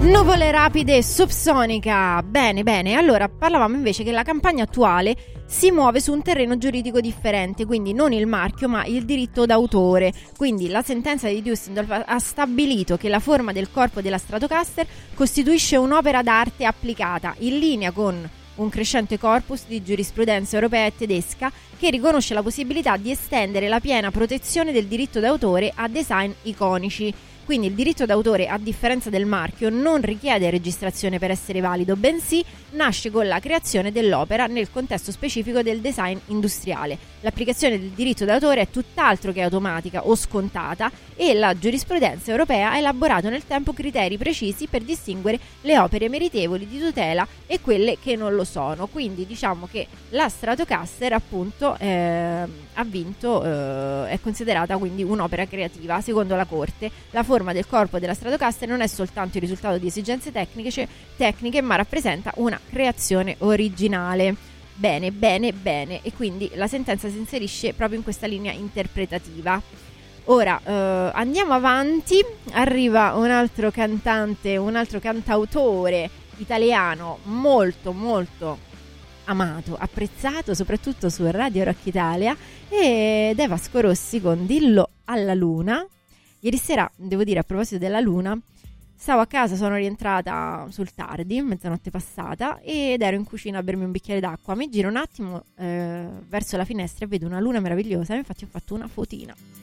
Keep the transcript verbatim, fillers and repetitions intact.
Nuvole rapide subsonica. Bene, bene. Allora, parlavamo invece che la campagna attuale si muove su un terreno giuridico differente, quindi non il marchio ma il diritto d'autore. Quindi la sentenza di Düsseldorf ha stabilito che la forma del corpo della Stratocaster costituisce un'opera d'arte applicata, in linea con un crescente corpus di giurisprudenza europea e tedesca che riconosce la possibilità di estendere la piena protezione del diritto d'autore a design iconici. Quindi il diritto d'autore, a differenza del marchio, non richiede registrazione per essere valido, bensì nasce con la creazione dell'opera nel contesto specifico del design industriale. L'applicazione del diritto d'autore è tutt'altro che automatica o scontata e la giurisprudenza europea ha elaborato nel tempo criteri precisi per distinguere le opere meritevoli di tutela e quelle che non lo sono. Quindi diciamo che la Stratocaster appunto eh, ha vinto, eh, è considerata quindi un'opera creativa secondo la Corte. La forma del corpo della Stratocaster non è soltanto il risultato di esigenze tecniche, cioè, tecniche ma rappresenta una creazione originale. Bene, bene, bene. E quindi la sentenza si inserisce proprio in questa linea interpretativa. Ora eh, andiamo avanti. Arriva un altro cantante, un altro cantautore italiano molto molto amato, apprezzato soprattutto su Radio Rock Italia, ed è Vasco Rossi con Dillo alla Luna. Ieri sera, devo dire, a proposito della luna, stavo a casa, sono rientrata sul tardi, mezzanotte passata, ed ero in cucina a bermi un bicchiere d'acqua. Mi giro un attimo eh, verso la finestra e vedo una luna meravigliosa, e infatti ho fatto una fotina.